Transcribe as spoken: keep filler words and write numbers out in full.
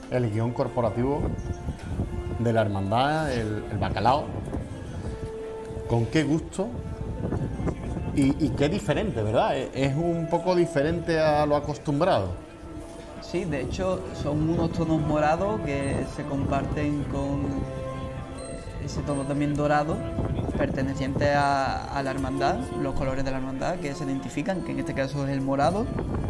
el guión corporativo de la hermandad, el, el bacalao. ¿Con qué gusto? Y, y qué diferente, ¿verdad? Es un poco diferente a lo acostumbrado. Sí, de hecho son unos tonos morados que se comparten con ese tono también dorado, perteneciente a, a la hermandad, los colores de la hermandad que se identifican, que en este caso es el morado.